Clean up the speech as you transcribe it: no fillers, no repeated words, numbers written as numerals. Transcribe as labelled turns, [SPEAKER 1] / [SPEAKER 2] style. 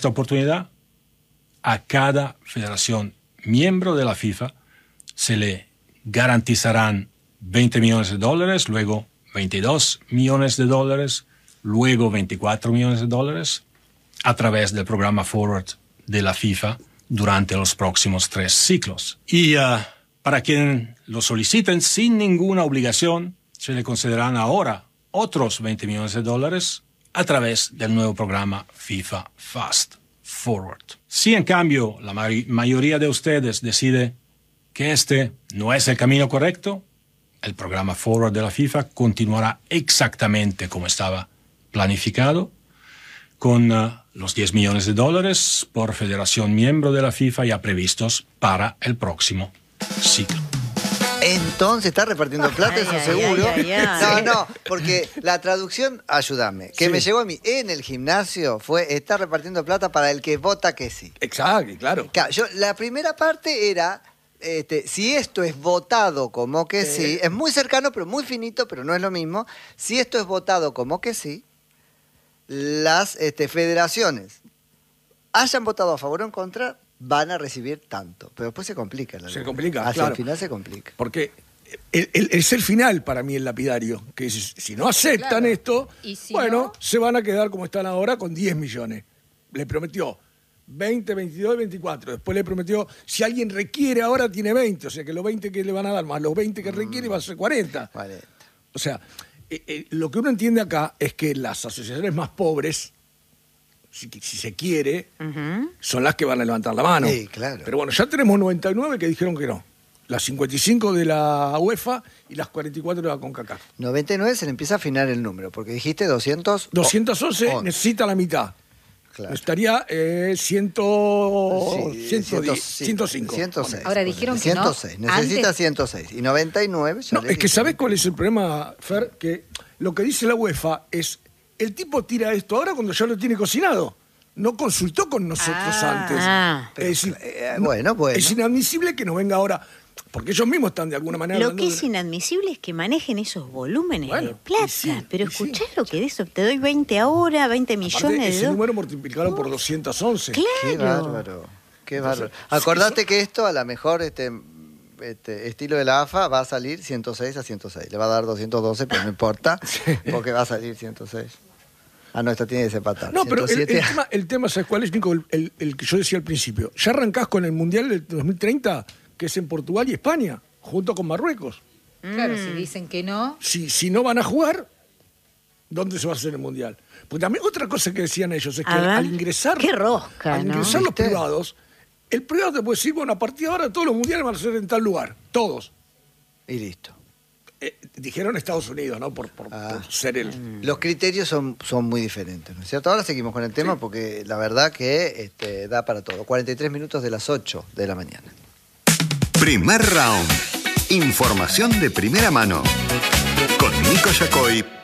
[SPEAKER 1] esta oportunidad, a cada federación miembro de la FIFA se le garantizarán $20 millones, luego $22 millones, luego $24 millones a través del programa Forward de la FIFA durante los próximos 3 ciclos. Y para quien lo soliciten sin ninguna obligación, se le concederán ahora otros $20 millones a través del nuevo programa FIFA Fast Forward. Si en cambio la mayoría de ustedes decide que este no es el camino correcto, el programa Forward de la FIFA continuará exactamente como estaba planificado, con los $10 millones por federación miembro de la FIFA ya previstos para el próximo ciclo.
[SPEAKER 2] Entonces, ¿está repartiendo plata? Eso seguro. No, porque la traducción, ayúdame, que me llegó a mí en el gimnasio fue: está repartiendo plata para el que vota que sí.
[SPEAKER 3] Exacto, claro.
[SPEAKER 2] La primera parte era, si esto es votado como que sí, es muy cercano, pero muy finito, pero no es lo mismo. Si esto es votado como que sí, las federaciones hayan votado a favor o en contra, van a recibir tanto. Pero después se complica.
[SPEAKER 3] Se complica,
[SPEAKER 2] hacia
[SPEAKER 3] claro.
[SPEAKER 2] el final se complica.
[SPEAKER 3] Porque es el final para mí el lapidario. Que si no aceptan esto,
[SPEAKER 4] si
[SPEAKER 3] bueno, se van a quedar como están ahora con 10 millones. Le prometió 20, 22 y 24. Después le prometió, si alguien requiere ahora tiene 20. O sea que los 20 que le van a dar más los 20 que requiere va a ser 40.
[SPEAKER 2] 40.
[SPEAKER 3] O sea, lo que uno entiende acá es que las asociaciones más pobres, si se quiere, son las que van a levantar la mano.
[SPEAKER 2] Sí, claro.
[SPEAKER 3] Pero bueno, ya tenemos 99 que dijeron que no. Las 55 de la UEFA y las 44 de la CONCACAF.
[SPEAKER 2] 99 se le empieza a afinar el número, porque dijiste 200...
[SPEAKER 3] 211 necesita la mitad.
[SPEAKER 2] Claro.
[SPEAKER 3] Estaría 105.
[SPEAKER 2] 106.
[SPEAKER 4] Ahora dijeron que
[SPEAKER 2] 106.
[SPEAKER 4] no.
[SPEAKER 2] Necesita
[SPEAKER 4] Antes...
[SPEAKER 2] 106. Y 99...
[SPEAKER 3] No, es que ¿sabés cuál es el problema, Fer? Que lo que dice la UEFA es, el tipo tira esto ahora cuando ya lo tiene cocinado. No consultó con nosotros antes.
[SPEAKER 2] Pero,
[SPEAKER 3] es decir,
[SPEAKER 2] bueno.
[SPEAKER 3] Es inadmisible que nos venga ahora, porque ellos mismos están de alguna manera...
[SPEAKER 5] Lo que es inadmisible es que manejen esos volúmenes de plata. Pero escuchá lo que de eso, te doy 20 ahora, 20 millones
[SPEAKER 3] aparte,
[SPEAKER 5] de
[SPEAKER 3] ese número multiplicaron por 211.
[SPEAKER 5] Claro.
[SPEAKER 2] Qué bárbaro. Qué bárbaro. Acordate que esto, a lo mejor, estilo de la AFA, va a salir 106 a 106. Le va a dar 212, pero no importa, porque va a salir 106. Ah, no, esta tiene que desempatar.
[SPEAKER 3] No, pero
[SPEAKER 2] 107.
[SPEAKER 3] el tema, ¿sabes cuál es, Nico? El que yo decía al principio. Ya arrancás con el Mundial del 2030, que es en Portugal y España, junto con Marruecos.
[SPEAKER 4] Claro, si dicen que no...
[SPEAKER 3] Si no van a jugar, ¿dónde se va a hacer el Mundial? Porque también otra cosa que decían ellos es que al ingresar...
[SPEAKER 5] ¡Qué rosca!,
[SPEAKER 3] al
[SPEAKER 5] ¿no?
[SPEAKER 3] ingresar los privados, el privado te puede decir, bueno, a partir de ahora todos los mundiales van a ser en tal lugar. Todos.
[SPEAKER 2] Y listo.
[SPEAKER 3] Dijeron Estados Unidos, ¿no? Por ser el...
[SPEAKER 2] Los criterios son muy diferentes, ¿no es cierto? Ahora seguimos con el tema porque la verdad que da para todo. 43 minutos de las 8 de la mañana.
[SPEAKER 6] Primer round. Información de primera mano. Con Nico Yacoy